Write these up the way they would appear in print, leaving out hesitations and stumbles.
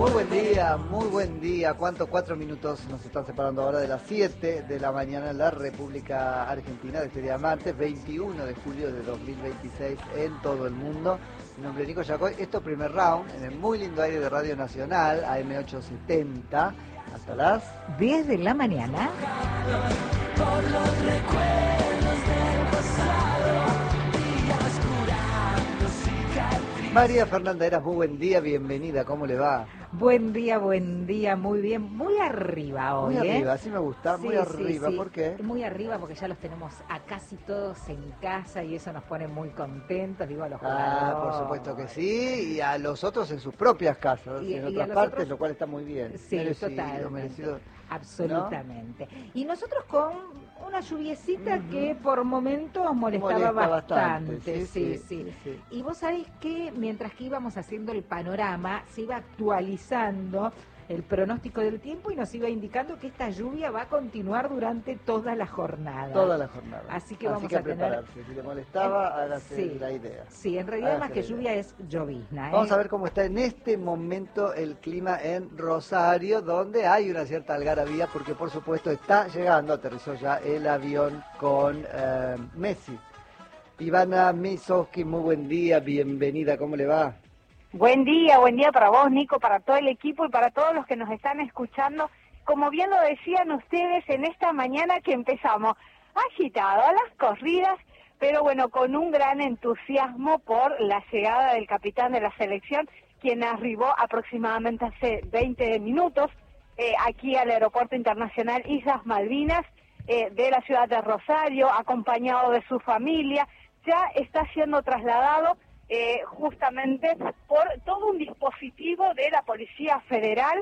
Muy buen día. ¿Cuántos? 4 minutos nos están separando ahora de las 7 de la mañana en la República Argentina de este día martes, 21 de julio de 2026 en todo el mundo. Mi nombre es Nico Yacoy. Esto primer round en el muy lindo aire de Radio Nacional, AM870, hasta las 10 de la mañana. Por los recuerdos del pasado, días curando cicatrices. María Fernanda Heras, muy buen día, bienvenida, ¿cómo le va? Buen día, muy bien, muy arriba hoy. Muy arriba, así me gusta, Sí, muy arriba, sí. ¿Por qué? Muy arriba porque ya los tenemos a casi todos en casa y eso nos pone muy contentos, digo, a los jugadores. Por supuesto que sí, y a los otros en sus propias casas, Y en a otras los partes, otros, lo cual está muy bien. Sí, totalmente. Merecido. Absolutamente. ¿No? Y nosotros con una lluviecita que por momentos molesta bastante. Sí. Y vos sabés que mientras que íbamos haciendo el panorama, se iba actualizando el pronóstico del tiempo y nos iba indicando que esta lluvia va a continuar durante toda la jornada. Así que vamos a prepararse. tener... Si le molestaba, hágase la idea. Sí, en realidad más que lluvia es llovizna. Vamos a ver cómo está en este momento el clima en Rosario, donde hay una cierta algarabía, porque por supuesto está llegando, aterrizó ya el avión con Messi. Ivana Misowski, muy buen día, bienvenida, ¿cómo le va? Buen día para vos, Nico, para todo el equipo y para todos los que nos están escuchando. Como bien lo decían ustedes en esta mañana que empezamos agitado a las corridas, pero bueno, con un gran entusiasmo por la llegada del capitán de la selección, quien arribó aproximadamente hace 20 minutos aquí al Aeropuerto Internacional Islas Malvinas de la ciudad de Rosario, acompañado de su familia. Ya está siendo trasladado justamente por todo un dispositivo de la Policía Federal.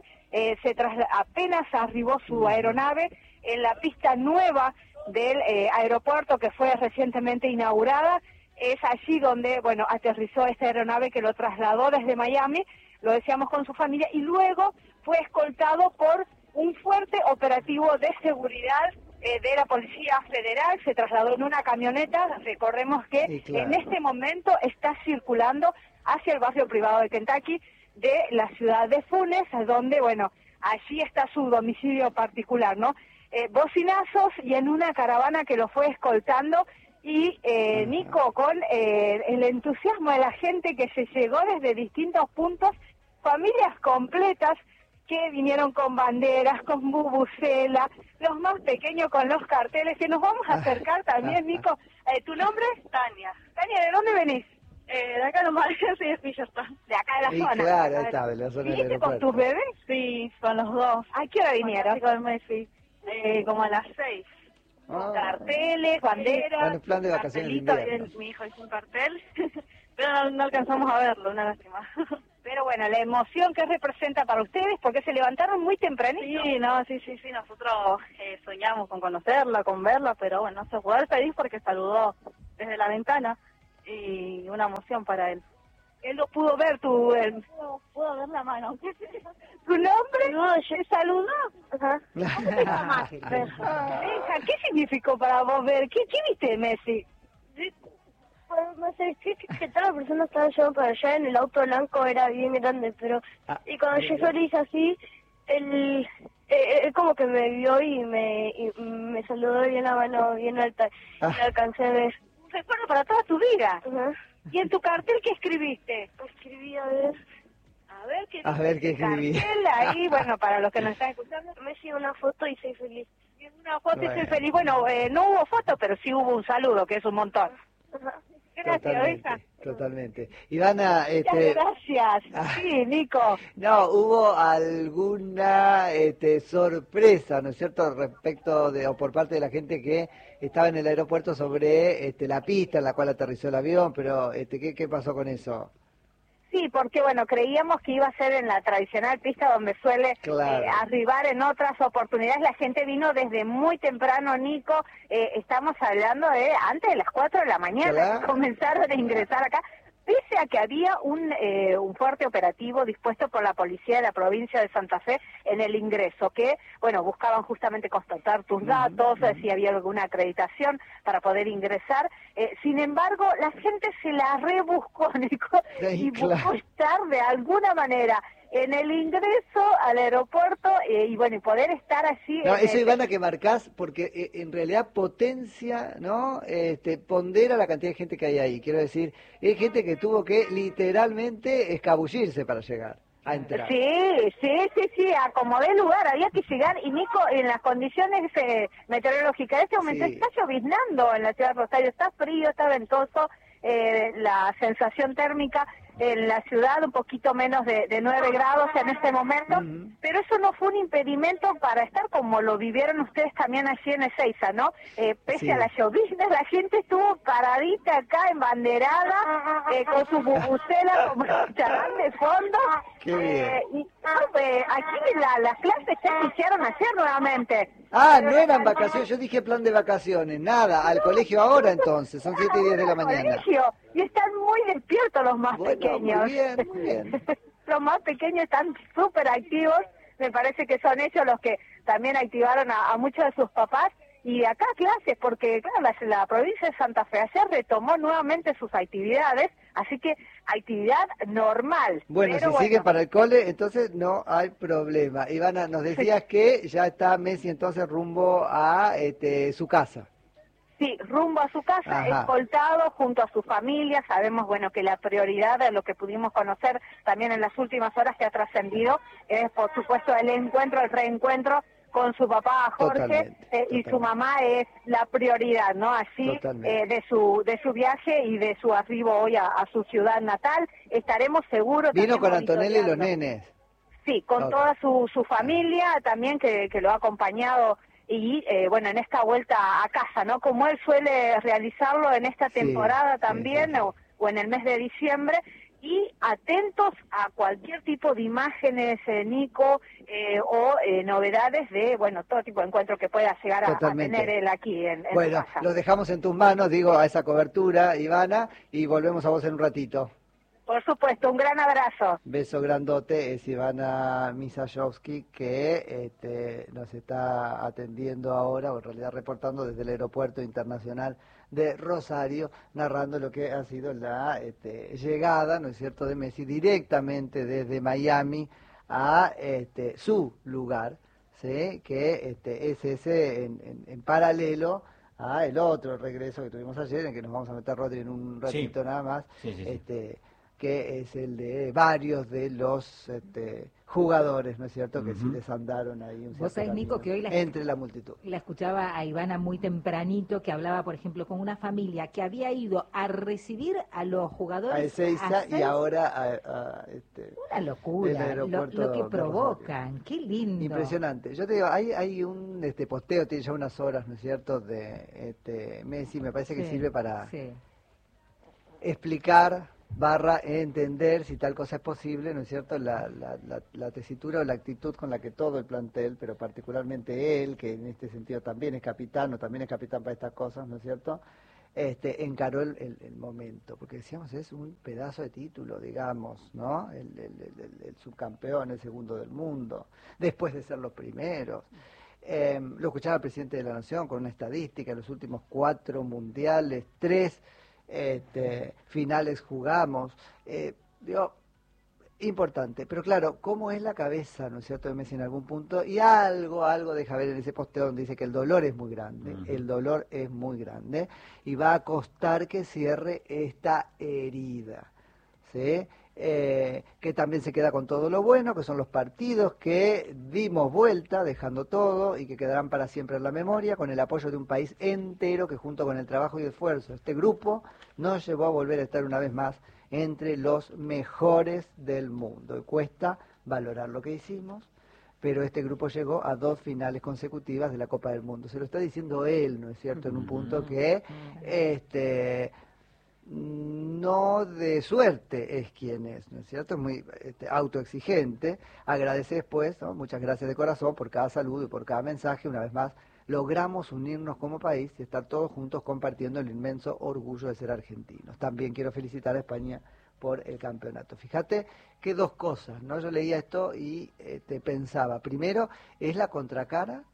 Apenas arribó su aeronave en la pista nueva del aeropuerto que fue recientemente inaugurada. Es allí donde, bueno, aterrizó esta aeronave que lo trasladó desde Miami, lo decíamos con su familia, y luego fue escoltado por un fuerte operativo de seguridad de la Policía Federal. Se trasladó en una camioneta. Recordemos que sí, claro, en este momento está circulando hacia el barrio privado de Kentucky de la ciudad de Funes, donde, bueno, allí está su domicilio particular, ¿no? Bocinazos y en una caravana que lo fue escoltando y, Nico, con el entusiasmo de la gente que se llegó desde distintos puntos, familias completas que vinieron con banderas, con bubucela, los más pequeños con los carteles, que nos vamos a acercar también, Nico. ¿Tu nombre? Tania. Tania, ¿de dónde venís? De acá nomás, sí, de ya está. De acá de la zona. Claro, ahí está, de la zona del aeropuerto. ¿Viniste con tus bebés? Sí, con los dos. ¿A qué hora vinieron? Con Messi, como a las 6. Carteles, banderas. Bueno, plan de vacaciones de invierno. Mi hijo hizo un cartel, pero no alcanzamos a verlo, una lástima. Pero bueno, la emoción que representa para ustedes, porque se levantaron muy tempranito. Sí, nosotros soñamos con conocerla, con verla, pero bueno, se fue feliz porque saludó desde la ventana y una emoción para él. Él lo pudo ver, pudo ver la mano. ¿Tu nombre? No, yo saludó. Ajá. ¿Cómo te llamas? ¿Qué significó para vos ver? ¿Qué viste de Messi? No sé, que toda la persona estaba yendo para allá en el auto blanco, era bien grande, pero y cuando yo le hice así, él como que me vio y me saludó bien la mano, bien alta, y la alcancé a ver. Recuerdo para toda tu vida. Uh-huh. ¿Y en tu cartel qué escribiste? Escribí, a ver qué escribí. Cartel, ahí, bueno, para los que nos están escuchando. Me hice una foto y soy feliz. Una foto y soy feliz. Bueno, no hubo foto, pero sí hubo un saludo, que es un montón. Uh-huh. Gracias, Totalmente. Ivana, gracias. Sí, Nico. No, ¿hubo alguna sorpresa, ¿no es cierto?, respecto de, o por parte de la gente que estaba en el aeropuerto sobre la pista en la cual aterrizó el avión, pero ¿qué pasó con eso? Sí, porque bueno, creíamos que iba a ser en la tradicional pista donde suele arribar en otras oportunidades. La gente vino desde muy temprano, Nico. Estamos hablando de antes de las 4 de la mañana que comenzaron a ingresar acá. Pese a que había un fuerte operativo dispuesto por la policía de la provincia de Santa Fe en el ingreso, que, bueno, buscaban justamente constatar tus datos, si había alguna acreditación para poder ingresar. Sin embargo, la gente se la rebuscó, Nico, y buscó estar de alguna manera en el ingreso al aeropuerto y bueno, y poder estar así. No, eso, Ivana, que marcás, porque en realidad potencia, ¿no? Pondera la cantidad de gente que hay ahí. Quiero decir, es gente que tuvo que literalmente escabullirse para llegar a entrar. Sí, acomodé lugar, había que llegar, y Nico, en las condiciones meteorológicas de este momento está lloviznando en la ciudad de Rosario, está frío, está ventoso, la sensación térmica en la ciudad un poquito menos de 9 grados en este momento, pero eso no fue un impedimento para estar como lo vivieron ustedes también allí en Ezeiza, ¿no? Pese a la llovizna, la gente estuvo paradita acá, embanderada, con sus bubucelas como charrán de fondo. Qué bien. Y aquí las clases se iniciaron ayer nuevamente. No eran vacaciones, yo dije plan de vacaciones, nada, al colegio ahora entonces, son 7:10 de la mañana. Colegio, y están muy despiertos los más pequeños. Muy bien, muy bien. Los más pequeños están súper activos, me parece que son ellos los que también activaron a muchos de sus papás, y acá clases, porque claro, la provincia de Santa Fe ayer retomó nuevamente sus actividades, así que actividad normal. Bueno, si sigue para el cole, entonces no hay problema. Ivana, nos decías que ya está Messi entonces rumbo a su casa. Sí, rumbo a su casa, escoltado junto a su familia. Sabemos, bueno, que la prioridad de lo que pudimos conocer también en las últimas horas que ha trascendido es, por supuesto, el reencuentro con su papá Jorge, y su mamá es la prioridad, ¿no? Así de su viaje y de su arribo hoy a su ciudad natal. Estaremos seguros. Vino con Antonella y los nenes. Sí, con toda su familia también que lo ha acompañado. Y bueno, en esta vuelta a casa, ¿no? Como él suele realizarlo en esta temporada también, o en el mes de diciembre, y atentos a cualquier tipo de imágenes, Nico, o novedades de, bueno, todo tipo de encuentro que pueda llegar a tener él aquí en su casa. Lo dejamos en tus manos, digo, a esa cobertura, Ivana, y volvemos a vos en un ratito. Por supuesto, un gran abrazo. Beso grandote, es Ivana Misajowski, que nos está atendiendo ahora, o en realidad reportando desde el Aeropuerto Internacional de Rosario, narrando lo que ha sido la llegada, ¿no es cierto?, de Messi directamente desde Miami a su lugar, ¿sí?, que es ese en paralelo a el otro regreso que tuvimos ayer, en que nos vamos a meter, Rodri, en un ratito nada más, que es el de varios de los jugadores, ¿no es cierto?, que sí desandaron ahí un Vos sabés, Nico, que hoy entre la multitud. La escuchaba a Ivana muy tempranito, que hablaba, por ejemplo, con una familia que había ido a recibir a los jugadores a Ezeiza y ahora una locura, lo que provocan, qué lindo. Impresionante. Yo te digo, hay un posteo, tiene ya unas horas, ¿no es cierto?, de Messi, me parece que sirve para explicar / entender si tal cosa es posible, ¿no es cierto?, la tesitura o la actitud con la que todo el plantel, pero particularmente él, que en este sentido también es capitán, o también es capitán para estas cosas, ¿no es cierto?, encaró el momento, porque decíamos, es un pedazo de título, digamos, ¿no?, el subcampeón, el segundo del mundo, después de ser los primeros. Lo escuchaba el presidente de la Nación con una estadística: en los últimos 4 mundiales, 3 finales jugamos, importante, pero claro, ¿cómo es la cabeza, no es cierto?, de Messi en algún punto? Y algo deja ver en ese posteo donde dice que el dolor es muy grande, el dolor es muy grande, y va a costar que cierre esta herida, ¿sí?, que también se queda con todo lo bueno, que son los partidos que dimos vuelta, dejando todo, y que quedarán para siempre en la memoria, con el apoyo de un país entero que, junto con el trabajo y esfuerzo, este grupo nos llevó a volver a estar una vez más entre los mejores del mundo. Y cuesta valorar lo que hicimos, pero este grupo llegó a 2 finales consecutivas de la Copa del Mundo. Se lo está diciendo él, ¿no es cierto?, en un punto que no de suerte es quien es, ¿no es cierto?, es muy autoexigente. Agradece después, ¿no?, muchas gracias de corazón por cada saludo y por cada mensaje. Una vez más, logramos unirnos como país y estar todos juntos compartiendo el inmenso orgullo de ser argentinos. También quiero felicitar a España por el campeonato. Fíjate que 2 cosas, ¿no? Yo leía esto y pensaba, primero, es la contracara,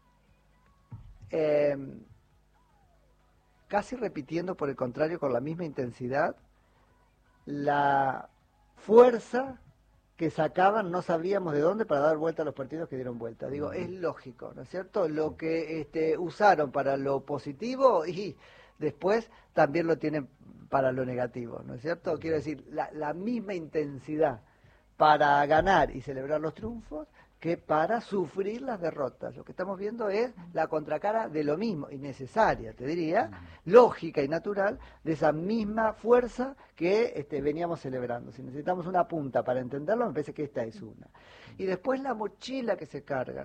casi repitiendo, por el contrario, con la misma intensidad, la fuerza que sacaban, no sabríamos de dónde, para dar vuelta a los partidos que dieron vuelta. Digo, es lógico, ¿no es cierto? Lo que usaron para lo positivo y después también lo tienen para lo negativo, ¿no es cierto? Quiero decir, la misma intensidad para ganar y celebrar los triunfos que para sufrir las derrotas. Lo que estamos viendo es la contracara de lo mismo, y necesaria, te diría, lógica y natural, de esa misma fuerza que veníamos celebrando. Si necesitamos una punta para entenderlo, me parece que esta es una. Y después la mochila que se cargan.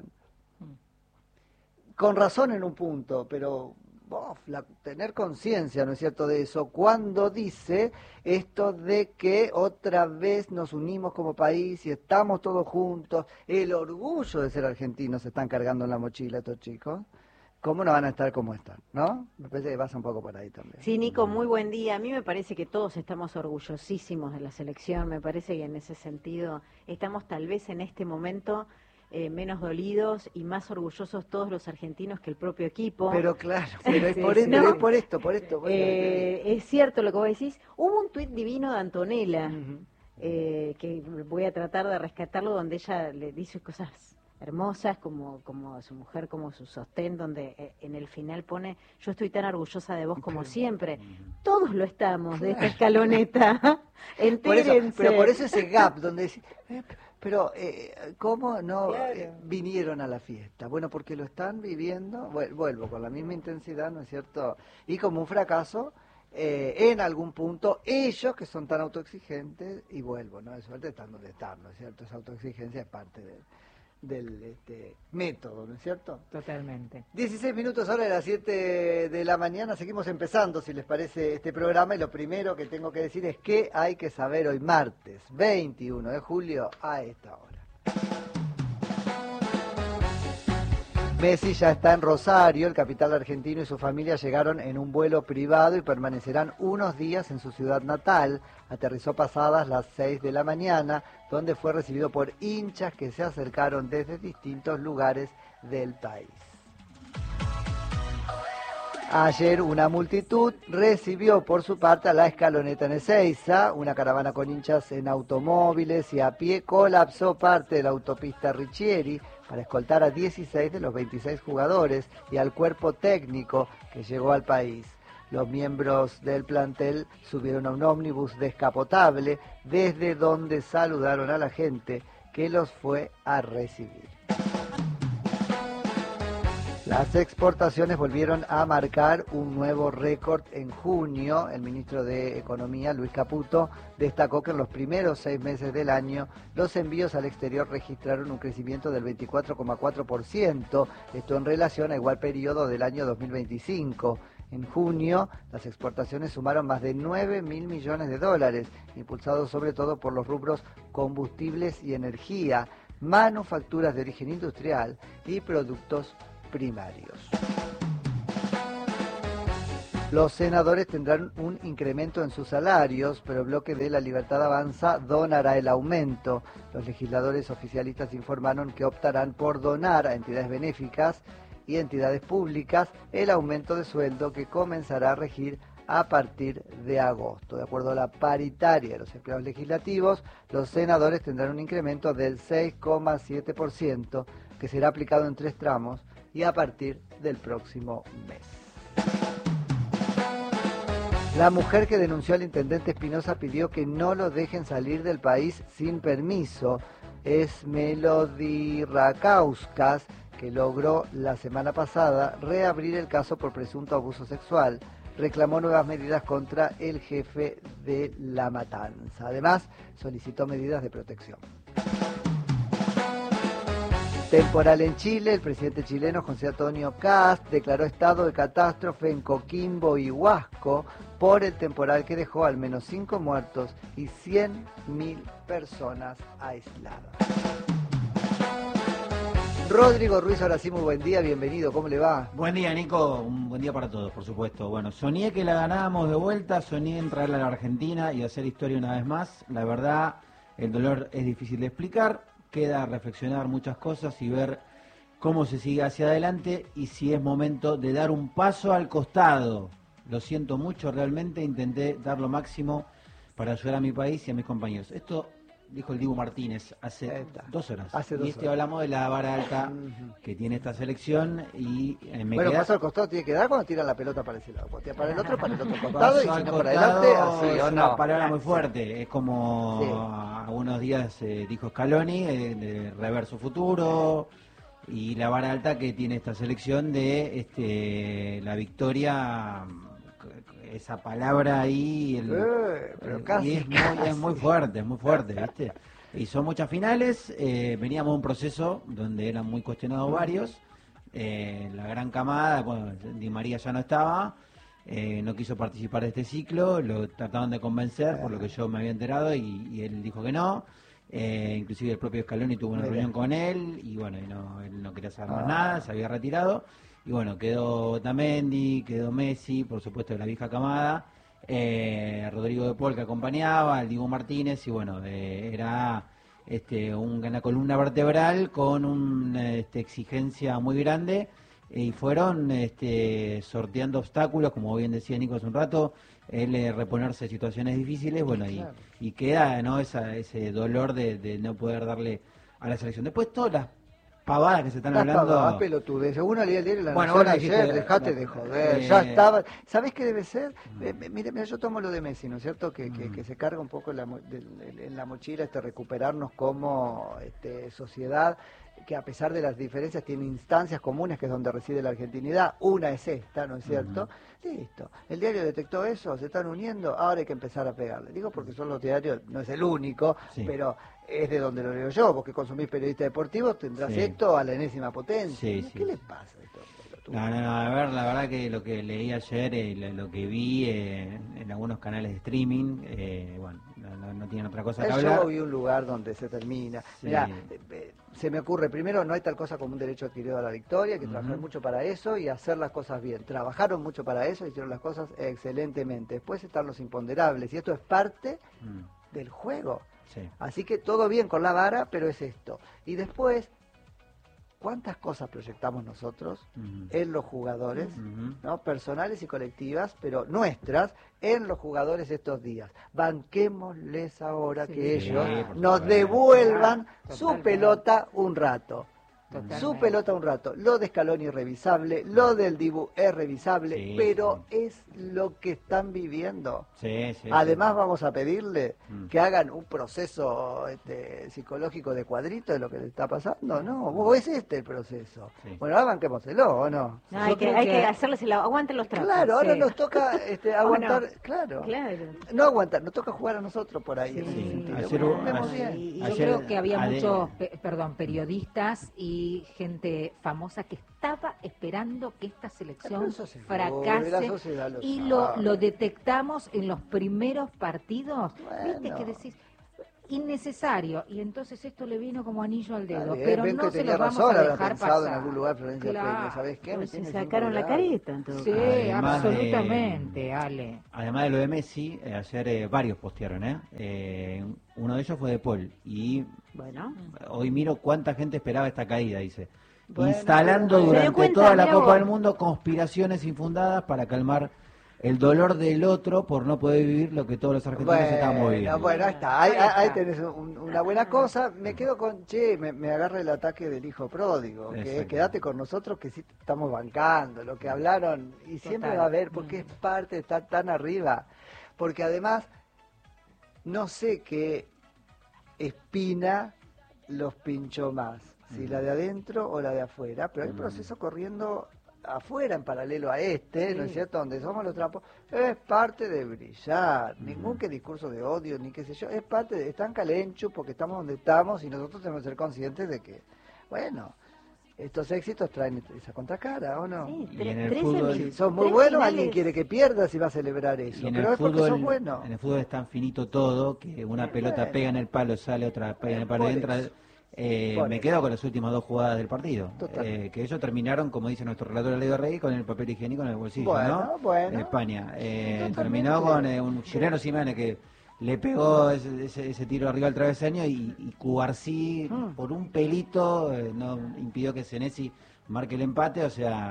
Con razón en un punto, pero tener conciencia, ¿no es cierto?, de eso, cuando dice esto de que otra vez nos unimos como país y estamos todos juntos, el orgullo de ser argentinos se están cargando en la mochila estos chicos. ¿Cómo no van a estar como están? ¿No? Me parece que pasa un poco por ahí también. Sí, Nico, muy buen día. A mí me parece que todos estamos orgullosísimos de la selección. Me parece que en ese sentido estamos tal vez en este momento menos dolidos y más orgullosos todos los argentinos que el propio equipo. Pero claro, pero es por esto. Es cierto lo que vos decís. Hubo un tuit divino de Antonella, que voy a tratar de rescatarlo, donde ella le dice cosas hermosas, como su mujer, como su sostén, donde en el final pone: yo estoy tan orgullosa de vos como siempre. Todos lo estamos, de esta escaloneta. Entérense. Pero por eso ese gap, donde decís, pero ¿cómo no vinieron a la fiesta? Bueno, porque lo están viviendo, vuelvo, con la misma intensidad, ¿no es cierto? Y como un fracaso, en algún punto, ellos que son tan autoexigentes, y vuelvo, ¿no? Es suerte están donde están, ¿no es cierto? Esa autoexigencia es parte del método, ¿no es cierto? Totalmente. 16 minutos ahora de las 7 de la mañana, seguimos empezando, si les parece, este programa, y lo primero que tengo que decir es que hay que saber hoy martes 21 de julio a esta hora. Messi ya está en Rosario, el capital argentino y su familia llegaron en un vuelo privado y permanecerán unos días en su ciudad natal. Aterrizó pasadas las 6 de la mañana, donde fue recibido por hinchas que se acercaron desde distintos lugares del país. Ayer una multitud recibió por su parte a la escaloneta en Ezeiza. Una caravana con hinchas en automóviles y a pie colapsó parte de la autopista Riccieri para escoltar a 16 de los 26 jugadores y al cuerpo técnico que llegó al país. Los miembros del plantel subieron a un ómnibus descapotable, desde donde saludaron a la gente que los fue a recibir. Las exportaciones volvieron a marcar un nuevo récord en junio. El ministro de Economía, Luis Caputo, destacó que en los primeros 6 meses del año los envíos al exterior registraron un crecimiento del 24,4%, esto en relación a igual periodo del año 2025. En junio, las exportaciones sumaron más de 9.000 millones de dólares, impulsados sobre todo por los rubros combustibles y energía, manufacturas de origen industrial y productos primarios. Los senadores tendrán un incremento en sus salarios, pero el bloque de La Libertad Avanza donará el aumento. Los legisladores oficialistas informaron que optarán por donar a entidades benéficas y entidades públicas el aumento de sueldo que comenzará a regir a partir de agosto. De acuerdo a la paritaria de los empleados legislativos, los senadores tendrán un incremento del 6,7%, que será aplicado en 3 tramos y a partir del próximo mes. La mujer que denunció al intendente Espinosa pidió que no lo dejen salir del país sin permiso. Es Melody Rakauskas, que logró la semana pasada reabrir el caso por presunto abuso sexual. Reclamó nuevas medidas contra el jefe de La Matanza. Además, solicitó medidas de protección. Temporal en Chile, el presidente chileno José Antonio Kast declaró estado de catástrofe en Coquimbo y Huasco por el temporal que dejó al menos 5 muertos y 100.000 personas aisladas. Rodrigo Ruiz, ahora sí, muy buen día, bienvenido, ¿cómo le va? Buen día, Nico, un buen día para todos, por supuesto. Bueno, soñé que la ganábamos de vuelta, soñé en traerla a la Argentina y hacer historia una vez más. La verdad, el dolor es difícil de explicar. Queda reflexionar muchas cosas y ver cómo se sigue hacia adelante y si es momento de dar un paso al costado. Lo siento mucho, realmente intenté dar lo máximo para ayudar a mi país y a mis compañeros. Esto dijo el Dibu Martínez hace 2 horas. Hace hablamos de la vara alta que tiene esta selección y bueno, paso al costado tiene que dar cuando tira la pelota para ese lado. Cuando tira para el otro costado, y si no para adelante, así es o una no. palabra muy fuerte. Es como algunos días dijo Scaloni, de rever su futuro. Y la vara alta que tiene esta selección de la victoria, esa palabra ahí, pero casi, y es muy fuerte, ¿viste? Y son muchas finales, veníamos de un proceso donde eran muy cuestionados varios, la gran camada, bueno, Di María ya no estaba, no quiso participar de este ciclo, lo trataban de convencer, por lo que yo me había enterado, y él dijo que no. Inclusive el propio Scaloni tuvo una reunión con él y bueno, él no quería saber más nada, se había retirado y bueno, quedó Otamendi, quedó Messi, por supuesto de la vieja camada, Rodrigo de Paul que acompañaba, el Dibu Martínez y bueno, era una columna vertebral con una exigencia muy grande y fueron sorteando obstáculos, como bien decía Nico hace un rato, reponerse de situaciones difíciles, bueno, y queda ese dolor de no poder darle a la selección. Después todas las pavadas que se están hablando. Pavadas, pelotudez. Según leí el diario La bueno, Nación ayer, dejate de joder, ya estaba. ¿Sabés qué debe ser? Mira, yo tomo lo de Messi, ¿no es cierto? Que se carga un poco en la mochila recuperarnos como sociedad, que a pesar de las diferencias tiene instancias comunes, que es donde reside la argentinidad. Una es esta, ¿no es cierto? Listo. El diario detectó eso, se están uniendo, ahora hay que empezar a pegarle. Digo porque son los diarios, no es el único, pero es de donde lo leo yo. Vos que consumís periodistas deportivos tendrás esto a la enésima potencia. ¿Qué le pasa a esto? No, a ver, la verdad que lo que leí ayer, lo que vi en algunos canales de streaming, bueno, no tienen otra cosa que hablar. Yo vi un lugar donde se termina. Mirá, se me ocurre, primero, no hay tal cosa como un derecho adquirido a la victoria, hay que trabajar mucho para eso y hacer las cosas bien. Trabajaron mucho para eso, hicieron las cosas excelentemente. Después están los imponderables y esto es parte del juego. Así que todo bien con la vara, pero es esto. Y después, ¿cuántas cosas proyectamos nosotros en los jugadores, ¿no? Personales y colectivas, pero nuestras, en los jugadores estos días? Banquémosles ahora que ellos nos devuelvan su pelota un rato. Su pelota un rato. Lo de Scaloni es revisable, lo del Dibu es revisable, pero es lo que están viviendo. Además vamos a pedirle que hagan un proceso psicológico de cuadrito de lo que le está pasando, ¿no? ¿O es el proceso? Bueno, ahora banquémoselo, ¿o no? Hay que hacerles aguanten los trapos. Claro, ahora nos toca aguantar, claro. No aguantar, nos toca jugar a nosotros por ahí. Yo creo que había muchos, periodistas y gente famosa que estaba esperando que esta selección fracase y lo detectamos en los primeros partidos. ¿Viste que decís? Innecesario, y entonces esto le vino como anillo al dedo, pero no se lo vamos a dejar pasar. En algún lugar, Florencia Peña, ¿sabés qué? Se sacaron la careta, entonces. Sí, absolutamente, Ale. Además de lo de Messi, ayer varios postearon, uno de ellos fue de Paul, y hoy miro cuánta gente esperaba esta caída, dice. Instalando durante toda la Copa del Mundo conspiraciones infundadas para calmar el dolor del otro por no poder vivir lo que todos los argentinos estamos viviendo. Bueno, ahí está, ahí tenés una buena cosa. Me quedo con, me agarra el ataque del hijo pródigo, que quédate con nosotros que sí te estamos bancando, lo que hablaron, y siempre va a haber, porque es parte de estar tan arriba, porque además no sé qué espina los pinchó más, si la de adentro o la de afuera, pero hay un proceso corriendo afuera en paralelo a ¿no es cierto? Donde somos los trapos, es parte de brillar, ningún que discurso de odio, ni qué sé yo, es parte de, están calenchos porque estamos donde estamos y nosotros tenemos que ser conscientes de que, bueno, estos éxitos traen esa contracara, ¿o no? Sí, y en el fútbol, si sos muy bueno, alguien quiere que pierdas y va a celebrar eso, pero es porque sos bueno. En el fútbol es tan finito todo que una pelota pega en el palo, sale otra, pega en el palo, entra. Me quedo con las últimas 2 jugadas del partido, que ellos terminaron, como dice nuestro relator Leo Rey, con el papel higiénico en el bolsillo, en España. Terminó con un chileno Simeone que le pegó ese tiro arriba al travesaño y Cubarsí por un pelito no impidió que Senesi marque el empate, o sea,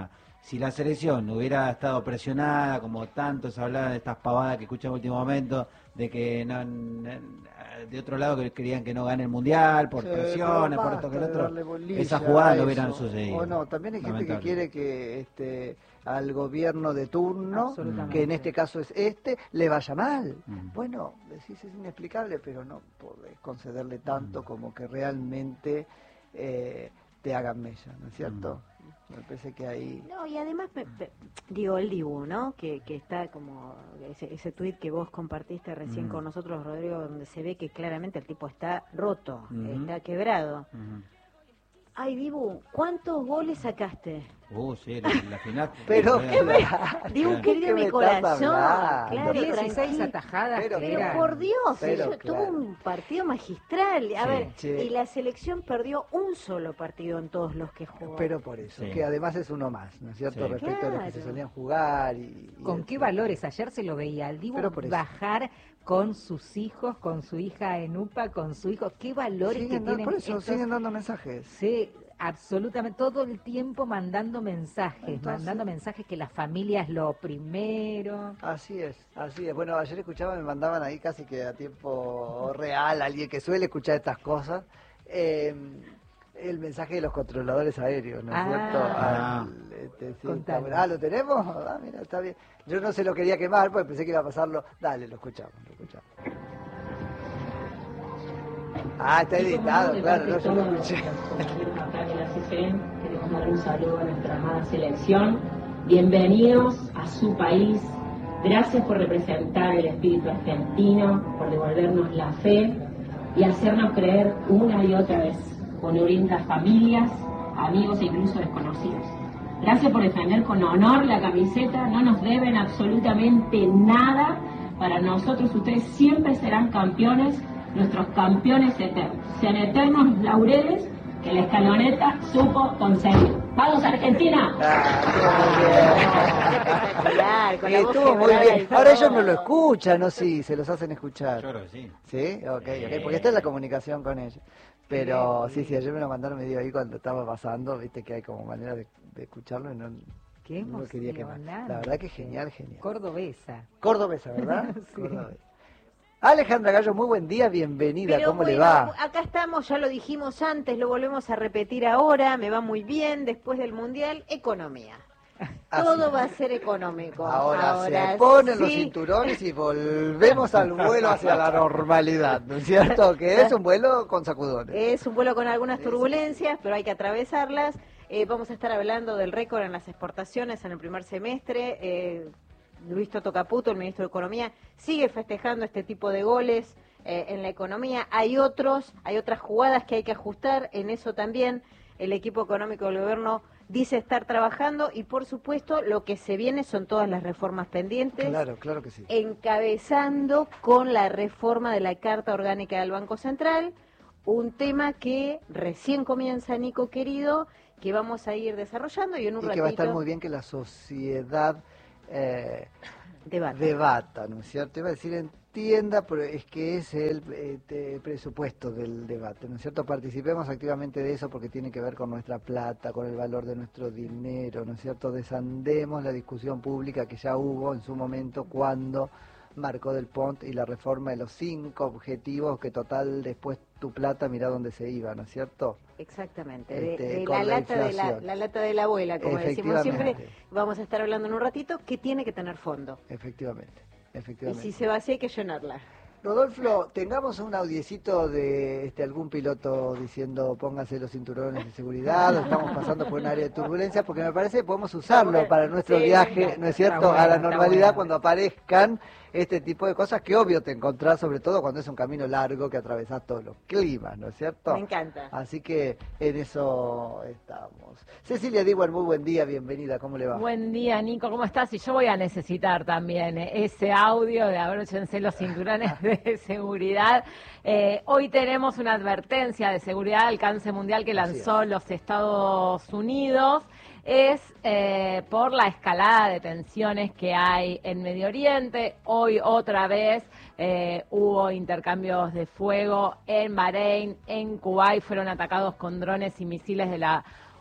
si la selección hubiera estado presionada, como tanto se hablaba de estas pavadas que escuché en último momento, de que no, de otro lado que querían que no gane el Mundial, por presiones, por esto que el otro, esas jugadas no hubieran sucedido. O no, también hay gente que quiere que al gobierno de turno, que en este caso es le vaya mal. Bueno, decís, es inexplicable, pero no podés concederle tanto como que realmente te hagan mella, ¿no es cierto? Me parece que ahí... No, y además, digo, el Dibu, ¿no? Que está como ese tuit que vos compartiste recién con nosotros, Rodrigo, donde se ve que claramente el tipo está roto, está quebrado. Ay, Dibu, ¿cuántos goles sacaste? Sí, la final. Pero, Dibu, querido mi corazón, claro, 16 atajadas. Pero por Dios, tuvo un partido magistral. A ver, y la selección perdió un solo partido en todos los que jugó. Pero por eso, que además es uno más, ¿no es cierto? Respecto a los que se solían jugar. ¿Con qué valores? Ayer se lo veía al Dibu bajar con sus hijos, con su hija en UPA, con su hijo. ¿Qué valores que tienen? Por eso siguen dando mensajes. Sí, absolutamente, todo el tiempo mandando mensajes que la familia es lo primero. Así es. Bueno, ayer escuchaba, me mandaban ahí casi que a tiempo real, alguien que suele escuchar estas cosas, el mensaje de los controladores aéreos, ¿no es cierto? ¿Lo tenemos? Mira, está bien. Yo no se lo quería quemar, porque pensé que iba a pasarlo. Dale, lo escuchamos. Está editado, claro, no, yo lo escuché. Acá en la CCN queremos dar un saludo a nuestra amada selección. Bienvenidos a su país. Gracias por representar el espíritu argentino, por devolvernos la fe y hacernos creer una y otra vez, con lindas familias, amigos e incluso desconocidos. Gracias por defender con honor la camiseta. No nos deben absolutamente nada. Para nosotros ustedes siempre serán campeones, nuestros campeones eternos. Sean eternos laureles que la escaloneta supo conseguir. ¡Vamos, Argentina! Estuvo muy bien. Ahora ellos no lo escuchan, ¿no? Sí, se los hacen escuchar. Yo creo que sí. ¿Sí? Ok, porque esta es la comunicación con ellos. Pero sí, ayer me lo mandaron medio ahí cuando estaba pasando, viste que hay como manera de escucharlo y no lo quería quemar. La verdad que genial. Cordobesa, ¿verdad? Sí. Cordobesa. Alejandra Gallo, muy buen día, bienvenida, ¿cómo le va? Acá estamos, ya lo dijimos antes, lo volvemos a repetir ahora, me va muy bien, después del Mundial, economía. Todo va a ser económico. Ahora se ponen los cinturones y volvemos al vuelo hacia la normalidad, ¿no es cierto? Que es un vuelo con sacudones. Es un vuelo con algunas turbulencias, pero hay que atravesarlas. Vamos a estar hablando del récord en las exportaciones en el primer semestre. Luis Toto Caputo, el ministro de Economía, sigue festejando este tipo de goles en la economía. Hay otras jugadas que hay que ajustar, en eso también el equipo económico del gobierno dice estar trabajando y por supuesto lo que se viene son todas las reformas pendientes. Claro que sí. Encabezando con la reforma de la Carta Orgánica del Banco Central, un tema que recién comienza, Nico querido, que vamos a ir desarrollando y en un ratito... que va a estar muy bien que la sociedad... debata, ¿no es cierto? Iba a decir entienda, pero es que es el presupuesto del debate, ¿no es cierto? Participemos activamente de eso porque tiene que ver con nuestra plata, con el valor de nuestro dinero, ¿no es cierto? Desandemos la discusión pública que ya hubo en su momento cuando marcó Del Pont y la reforma de los 5 objetivos que total después tu plata mirá dónde se iba, ¿no es cierto? Exactamente, de la lata de la abuela, como decimos siempre, vamos a estar hablando en un ratito, que tiene que tener fondo. Efectivamente. Y si se vacía hay que llenarla. Rodolfo, tengamos un audiecito de algún piloto diciendo pónganse los cinturones de seguridad, o estamos pasando por un área de turbulencia, porque me parece que podemos usarlo para nuestro viaje, ¿no es cierto?, a la normalidad cuando aparezcan este tipo de cosas que obvio te encontrás, sobre todo cuando es un camino largo que atravesás todos los climas, ¿no es cierto? Me encanta. Así que en eso estamos. Cecilia Diwan, muy buen día, bienvenida, ¿cómo le va? Buen día, Nico, ¿cómo estás? Y yo voy a necesitar también ese audio de abróchense los cinturones de seguridad. Hoy tenemos una advertencia de seguridad de alcance mundial que lanzó los Estados Unidos. Es por la escalada de tensiones que hay en Medio Oriente. Hoy otra vez hubo intercambios de fuego en Bahrein, en Kuwait, fueron atacados con drones y misiles de la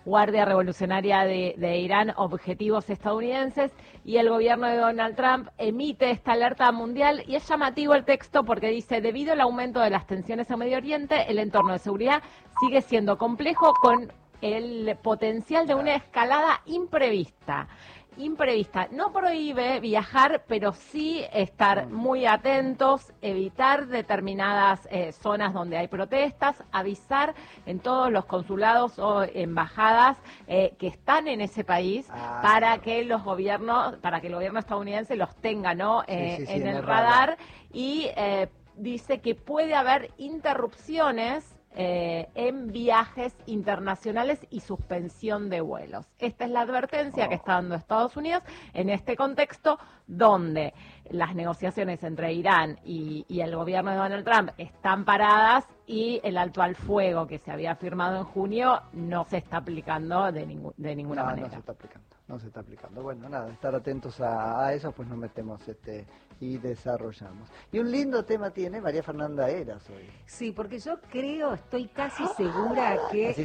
Guardia Revolucionaria de Irán objetivos estadounidenses, y el gobierno de Donald Trump emite esta alerta mundial. Y es llamativo el texto porque dice: debido al aumento de las tensiones en Medio Oriente, el entorno de seguridad sigue siendo complejo, con el potencial de una escalada imprevista. No prohíbe viajar, pero sí estar muy atentos, evitar determinadas zonas donde hay protestas, avisar en todos los consulados o embajadas que están en ese país para que el gobierno estadounidense los tenga, ¿no? En el radar. Y dice que puede haber interrupciones en viajes internacionales y suspensión de vuelos. Esta es la advertencia que está dando Estados Unidos en este contexto donde las negociaciones entre Irán y el gobierno de Donald Trump están paradas, y el alto al fuego que se había firmado en junio no se está aplicando de ninguna manera. No se está aplicando. Bueno, nada, estar atentos a eso, pues nos metemos y desarrollamos. Y un lindo tema tiene María Fernanda Heras hoy. Sí, porque yo estoy casi segura que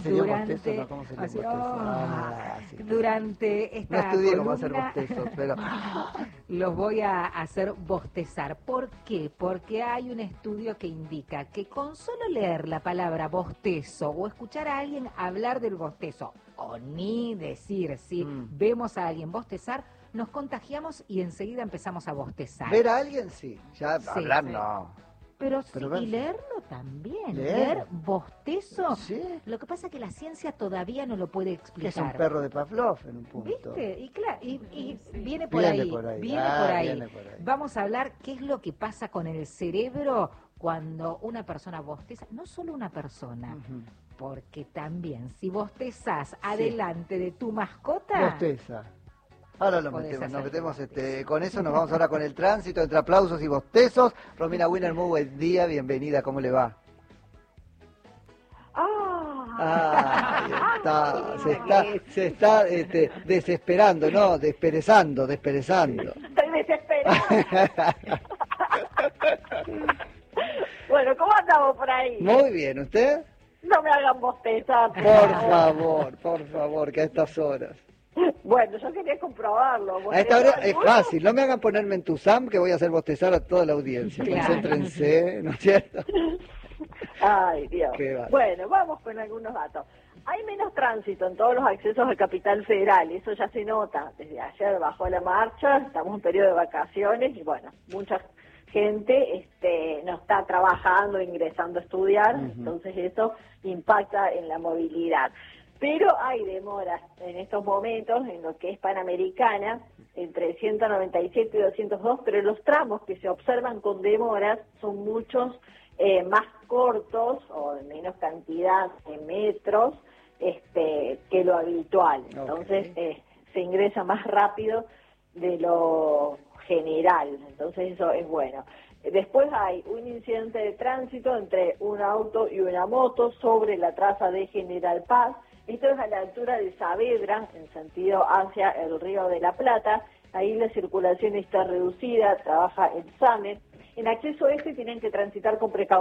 durante esta no estudié cómo hacer bostezos, pero los voy a hacer bostezar. ¿Por qué? Porque hay un estudio que indica que con solo leer la palabra bostezo o escuchar a alguien hablar del bostezo, o ni decir si vemos a alguien bostezar, nos contagiamos y enseguida empezamos a bostezar. Ver a alguien sí, ya sí, hablar sí. No. Pero sí, y leerlo también, leer bostezo. Sí. Lo que pasa es que la ciencia todavía no lo puede explicar. Que es un perro de Pavlov en un punto. ¿Viste? Y claro, y viene por ahí. Viene por ahí. Vamos a hablar qué es lo que pasa con el cerebro cuando una persona bosteza, no solo una persona, porque también si bostezás adelante de tu mascota... Bosteza. Ahora nos metemos con eso, nos vamos ahora con el tránsito, entre aplausos y bostezos. Romina Wiener, muy buen día, bienvenida, ¿cómo le va? Se está desesperando, ¿no? Desperezando. Estoy desesperada. Bueno, ¿cómo andamos por ahí? Muy bien, ¿usted? No me hagan bostezar. Por favor, que a estas horas. Bueno, yo quería comprobarlo. A esta hora es fácil, no me hagan ponerme en Tuzam, que voy a hacer bostezar a toda la audiencia. Claro. Concéntrense, ¿no es cierto? Ay, Dios. Bueno, vamos con algunos datos. Hay menos tránsito en todos los accesos al Capital Federal, eso ya se nota. Desde ayer bajó la marcha, estamos en periodo de vacaciones y bueno, mucha gente no está trabajando, ingresando a estudiar, entonces eso impacta en la movilidad. Pero hay demoras en estos momentos en lo que es Panamericana, entre 197 y 202, pero los tramos que se observan con demoras son muchos más cortos o de menos cantidad de metros que lo habitual. Entonces se ingresa más rápido de lo general, entonces eso es bueno. Después hay un incidente de tránsito entre un auto y una moto sobre la traza de General Paz. Esto es a la altura de Saavedra, en sentido hacia el Río de la Plata. Ahí la circulación está reducida, trabaja el SAME. En acceso tienen que transitar con precaución.